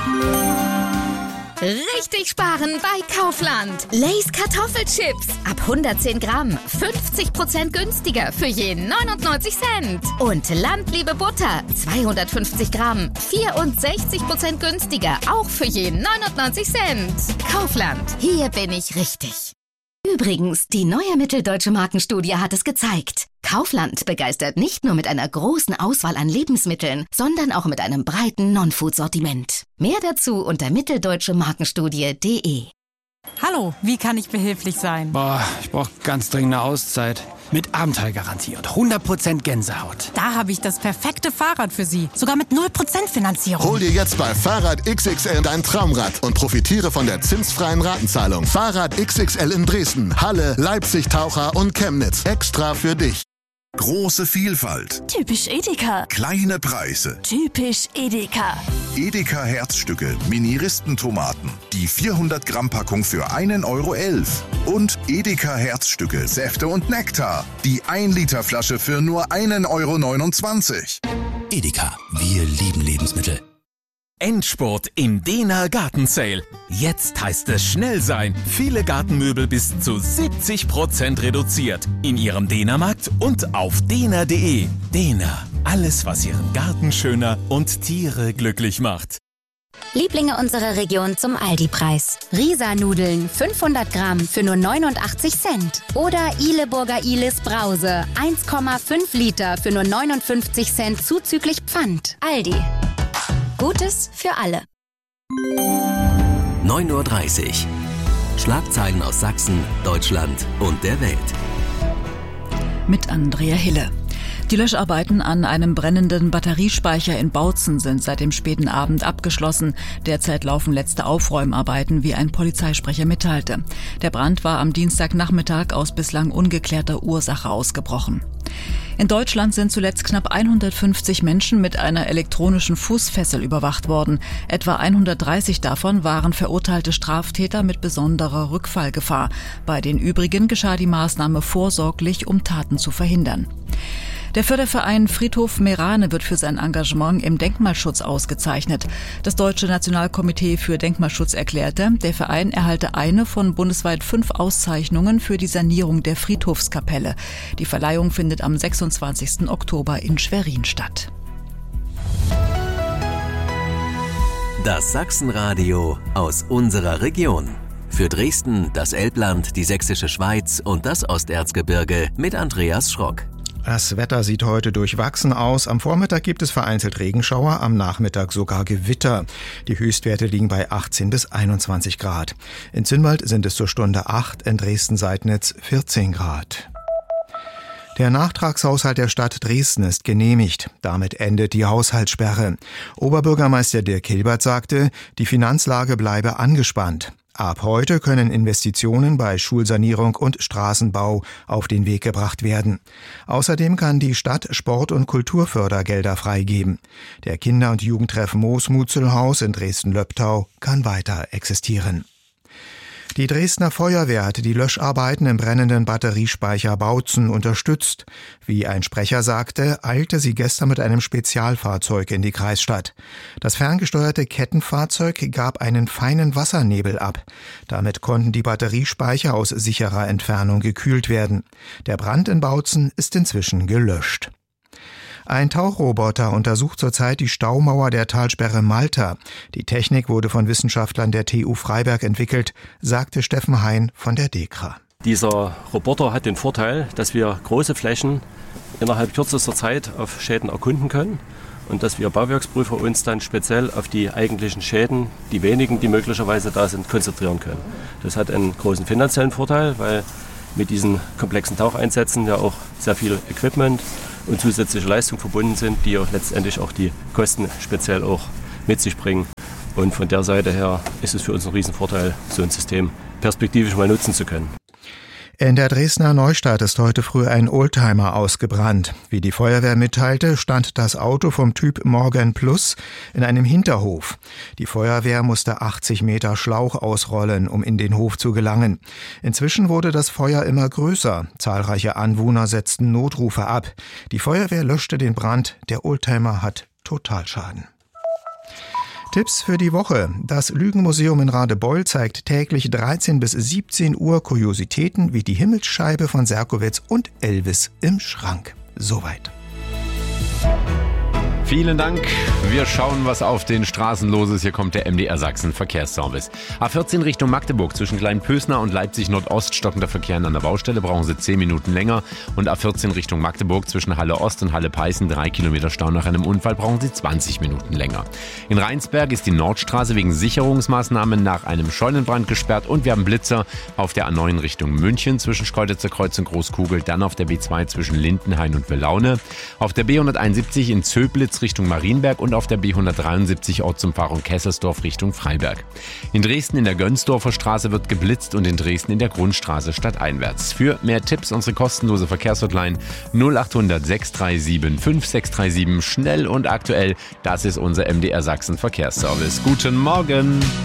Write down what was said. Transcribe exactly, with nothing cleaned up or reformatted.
Richtig sparen bei Kaufland. Lay's Kartoffelchips ab hundertzehn Gramm. fünfzig Prozent günstiger für je neunundneunzig Cent. Und Landliebe Butter zweihundertfünfzig Gramm. vierundsechzig Prozent günstiger, auch für je neunundneunzig Cent. Kaufland, hier bin ich richtig. Übrigens, die neue Mitteldeutsche Markenstudie hat es gezeigt. Kaufland begeistert nicht nur mit einer großen Auswahl an Lebensmitteln, sondern auch mit einem breiten Non-Food-Sortiment. Mehr dazu unter mitteldeutsche markenstudie punkt de. Hallo, wie kann ich behilflich sein? Boah, ich brauche ganz dringend eine Auszeit. Mit Abenteuergarantie und hundert Prozent Gänsehaut. Da habe ich das perfekte Fahrrad für Sie. Sogar mit null Prozent Finanzierung. Hol dir jetzt bei Fahrrad X X L dein Traumrad und profitiere von der zinsfreien Ratenzahlung. Fahrrad X X L in Dresden, Halle, Leipzig, Taucher und Chemnitz. Extra für dich. Große Vielfalt. Typisch Edeka. Kleine Preise. Typisch Edeka. Edeka Herzstücke, Mini-Ristentomaten. Die vierhundert Gramm Packung für einen Euro elf. Und Edeka Herzstücke, Säfte und Nektar. Die ein Liter Flasche für nur einen Euro neunundzwanzig. Edeka, wir lieben Lebensmittel. Endspurt im Dehner Gartensale. Jetzt heißt es schnell sein. Viele Gartenmöbel bis zu siebzig Prozent reduziert. In Ihrem Dehnermarkt und auf dehner punkt de. Dehner. Alles, was Ihren Garten schöner und Tiere glücklich macht. Lieblinge unserer Region zum Aldi-Preis. Risa-Nudeln fünfhundert Gramm für nur neunundachtzig Cent. Oder Ihleburger Ihles Brause eins Komma fünf Liter für nur neunundfünfzig Cent zuzüglich Pfand. Aldi. Gutes für alle. neun Uhr dreißig. Schlagzeilen aus Sachsen, Deutschland und der Welt. Mit Andrea Hille. Die Löscharbeiten an einem brennenden Batteriespeicher in Bautzen sind seit dem späten Abend abgeschlossen. Derzeit laufen letzte Aufräumarbeiten, wie ein Polizeisprecher mitteilte. Der Brand war am Dienstagnachmittag aus bislang ungeklärter Ursache ausgebrochen. In Deutschland sind zuletzt knapp hundertfünfzig Menschen mit einer elektronischen Fußfessel überwacht worden. Etwa hundertdreißig davon waren verurteilte Straftäter mit besonderer Rückfallgefahr. Bei den übrigen geschah die Maßnahme vorsorglich, um Taten zu verhindern. Der Förderverein Friedhof Meerane wird für sein Engagement im Denkmalschutz ausgezeichnet. Das Deutsche Nationalkomitee für Denkmalschutz erklärte, der Verein erhalte eine von bundesweit fünf Auszeichnungen für die Sanierung der Friedhofskapelle. Die Verleihung findet am sechsundzwanzigsten Oktober in Schwerin statt. Das Sachsenradio aus unserer Region. Für Dresden, das Elbland, die Sächsische Schweiz und das Osterzgebirge mit Andreas Schrock. Das Wetter sieht heute durchwachsen aus. Am Vormittag gibt es vereinzelt Regenschauer, am Nachmittag sogar Gewitter. Die Höchstwerte liegen bei achtzehn bis einundzwanzig Grad. In Zünnwald sind es zur Stunde acht, in Dresden-Seidnitz vierzehn Grad. Der Nachtragshaushalt der Stadt Dresden ist genehmigt. Damit endet die Haushaltssperre. Oberbürgermeister Dirk Hilbert sagte, die Finanzlage bleibe angespannt. Ab heute können Investitionen bei Schulsanierung und Straßenbau auf den Weg gebracht werden. Außerdem kann die Stadt Sport- und Kulturfördergelder freigeben. Der Kinder- und Jugendtreff Moosmutzelhaus in Dresden-Löbtau kann weiter existieren. Die Dresdner Feuerwehr hatte die Löscharbeiten im brennenden Batteriespeicher Bautzen unterstützt. Wie ein Sprecher sagte, eilte sie gestern mit einem Spezialfahrzeug in die Kreisstadt. Das ferngesteuerte Kettenfahrzeug gab einen feinen Wassernebel ab. Damit konnten die Batteriespeicher aus sicherer Entfernung gekühlt werden. Der Brand in Bautzen ist inzwischen gelöscht. Ein Tauchroboter untersucht zurzeit die Staumauer der Talsperre Malta. Die Technik wurde von Wissenschaftlern der T U Freiberg entwickelt, sagte Steffen Hein von der DEKRA. Dieser Roboter hat den Vorteil, dass wir große Flächen innerhalb kürzester Zeit auf Schäden erkunden können und dass wir Bauwerksprüfer uns dann speziell auf die eigentlichen Schäden, die wenigen, die möglicherweise da sind, konzentrieren können. Das hat einen großen finanziellen Vorteil, weil mit diesen komplexen Taucheinsätzen ja auch sehr viel Equipment und zusätzliche Leistungen verbunden sind, die auch letztendlich auch die Kosten speziell auch mit sich bringen. Und von der Seite her ist es für uns ein Riesenvorteil, so ein System perspektivisch mal nutzen zu können. In der Dresdner Neustadt ist heute früh ein Oldtimer ausgebrannt. Wie die Feuerwehr mitteilte, stand das Auto vom Typ Morgan Plus in einem Hinterhof. Die Feuerwehr musste achtzig Meter Schlauch ausrollen, um in den Hof zu gelangen. Inzwischen wurde das Feuer immer größer. Zahlreiche Anwohner setzten Notrufe ab. Die Feuerwehr löschte den Brand. Der Oldtimer hat Totalschaden. Tipps für die Woche. Das Lügenmuseum in Radebeul zeigt täglich dreizehn bis siebzehn Uhr Kuriositäten wie die Himmelsscheibe von Serkowitz und Elvis im Schrank. Soweit. Vielen Dank. Wir schauen, was auf den Straßen los ist. Hier kommt der M D R Sachsen Verkehrsservice. A vierzehn Richtung Magdeburg zwischen Kleinpösner und Leipzig Nordost stockender Verkehr an der Baustelle, brauchen Sie zehn Minuten länger. Und A vierzehn Richtung Magdeburg zwischen Halle Ost und Halle Peißen drei Kilometer Stau nach einem Unfall, brauchen Sie zwanzig Minuten länger. In Rheinsberg ist die Nordstraße wegen Sicherungsmaßnahmen nach einem Scheunenbrand gesperrt und wir haben Blitzer auf der A neun Richtung München zwischen Schkeuditzer Kreuz und Großkugel, dann auf der B zwei zwischen Lindenhain und Welaune, auf der B hunderteinundsiebzig in Zöblitz Richtung Marienberg und auf der B hundertdreiundsiebzig Ortsumfahrung Kesselsdorf Richtung Freiberg. In Dresden in der Gönsdorfer Straße wird geblitzt und in Dresden in der Grundstraße stadteinwärts. Für mehr Tipps unsere kostenlose Verkehrshotline null acht hundert sechs drei sieben fünf sechs drei sieben. Schnell und aktuell, das ist unser M D R Sachsen Verkehrsservice. Guten Morgen!